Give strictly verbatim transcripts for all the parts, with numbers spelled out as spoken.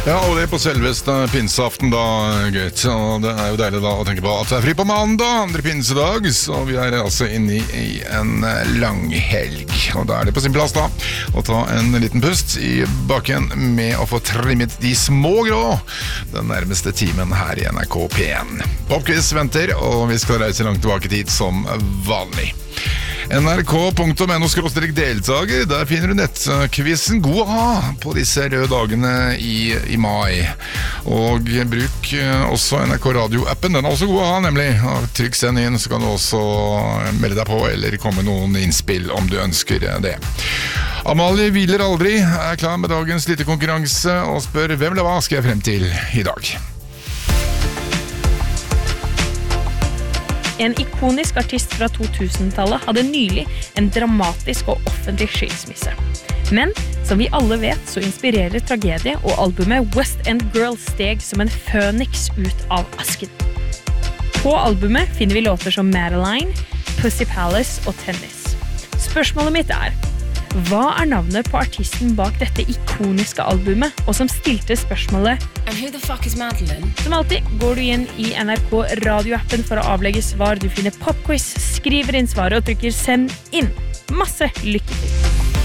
Ja, og det er på selveste pinseaften da, gutt. Og det er jo deilig da å tenke på at det er fri på mandag, andre pinsedag, så vi er altså inne i en lang helg. Og da er det på sin plass da å ta en liten pust i bakken med å få trimmet de små grå den nærmeste timen her i N R K P én. Popquiz venter, og vi skal reise langt tilbake i tid som vanlig. N R K punktum N O skråstrek deltager, der finner du nettquizen god å ha på disse røde dagene i, i mai. Og bruk også N R K Radio-appen, den er også god å ha nemlig. Trykk send inn, så kan du også melde deg på eller komme noen innspill om du ønsker det. Amalie hviler aldri, er klar med dagens lite konkurranse og spør hvem eller hva skal jeg frem til i dag. En ikonisk artist fra to-tusentallet hadde nylig en dramatisk og offentlig skilsmisse. Men som vi alle vet, så inspirerer tragedie, og albumet West End Girl steg som en føniks ut av asken. På albumet finner vi låter som Madeline, Pussy Palace og Tennis. Spørsmålet mitt er, hva er navnet på artisten bak dette ikoniske albumet, og som stilte spørsmålet And who the fuck is Madeline? Som alltid går du inn i N R K radioappen for å avlegge svar. Du finner popquiz, skriver inn svaret og trykker send inn. Masse lykke til!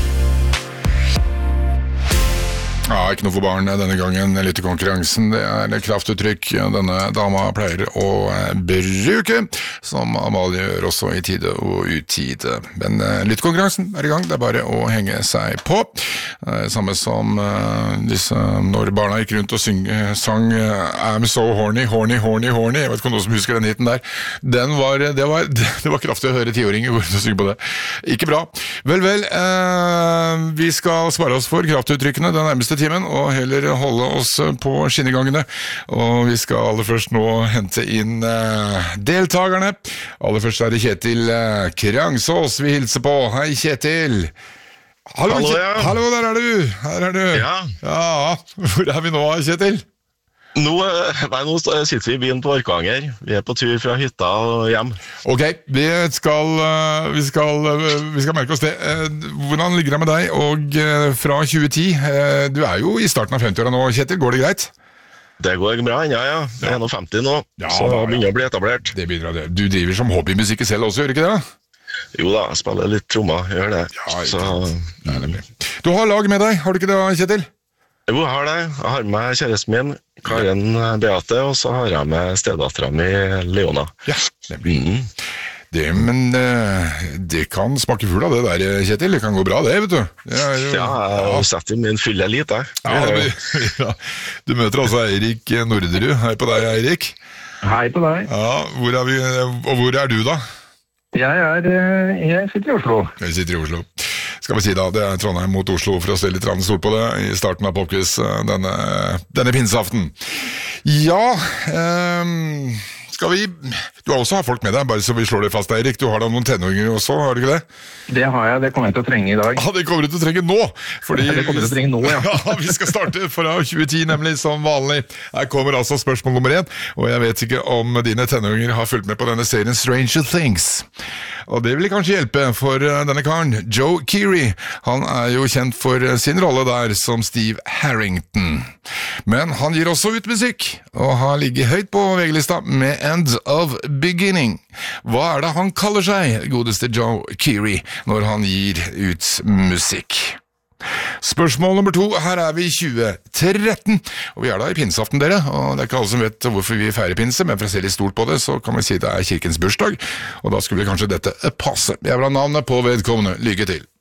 Ja, ikke noe for barn denne gangen. Lyttekonkurransen, det er det kraftuttrykk denne dama pleier å bruke, som Amalie gjør også i tide og utide. Men lyttekonkurransen er i gang, det er bare å henge seg på. Samme som uh, disse, når barna gikk rundt og syng, sang I'm so horny, horny, horny, horny. Jeg vet ikke om noen som husker den hiten der. Den var, det, var, det var kraftig å høre tiåringer gå rundt og synge på det. Ikke bra. Vel, vel, uh, vi skal svare oss for kraftuttrykkene den nærmeste timen, og heller holde oss på skinnegangene. Og vi skal aller først nå hente inn uh, deltagerne. Aller først er det Kjetil uh, Krangsås vi hilser på. Hei Kjetil! Hallo, Hallo, ja. Hallo, der er du! Her er du! Ja. Ja, hvor er vi nå, Kjetil? Nå, nei, nå sitter vi i bilen på Orkanger. Vi er på tur fra hytta og hjem. Ok, vi skal, vi skal, vi skal merke oss det. Hvordan ligger det med deg? Og fra tjue ti, du er jo i starten av femti-åra nå, Kjetil, går det greit? Det går bra ennå, ja. Jeg er nå femti nå, Ja, så da, ja. begynner å bli etablert. Det begynner det. Du driver som hobbymusiker selv også, gjør ikke det? Jo da, jeg spiller litt trommer, gjør det. Ja, ikke så, sant. Nei, nemlig. Du har lag med deg, har du ikke det, Kjetil? jo, jeg har det. Jeg har med kjæresten min, Karen Beate, og så har jeg med stedatteren min, Leona. Ja, nemlig. Mm. Det, men det kan smake full av det der, Kjetil. Det kan gå bra, det, vet du. Det er jo, Ja, jeg har sett i min fulle elit, jeg. Ja, det, ja. Du møter altså Eirik Norderud. Hei på deg, Eirik. Hei på deg. Ja, hvor er vi, og hvor er du da? Jeg, er, eh, jeg sitter i Oslo. Jeg sitter i Oslo. Skal vi si da, det er Trondheim mot Oslo for å stille litt stort på det i starten av Popquiz denne, denne pinseaften. Ja, um, skal vi... Du har også folk med deg, bare så vi slår det fast, Eirik. Du har da noen tenåringer også, har du ikke det? Det har jeg, det kommer jeg til å trenge i dag. Ja, det kommer du til å trenge nå! Fordi Det kommer jeg til å trenge nå, ja. Ja, vi skal starte fra tjue ti, nemlig som vanlig. Her kommer altså spørsmål nummer én, og jeg vet ikke om dine tenåringer har fulgt med på denne serien Stranger Things. Og det vil kanskje hjelpe for denne karen, Joe Keery. Han er jo kjent for sin rolle der som Steve Harrington. Men han gir også ut musikk, og har ligget høyt på V G-lista med End of Beginning. Hva er det han kaller seg, godeste Joe Keery, når han gir ut musikk? Spørsmål nummer to, her er vi i tjue tretten, og vi er da i pinseaften, dere, og det er ikke alle som vet hvorfor vi feirer pinse, men for å se litt stort på det, så kan vi si det er kirkens bursdag, og da skulle vi kanskje dette passe. Jeg vil ha navnet på vedkommende. Lykke til!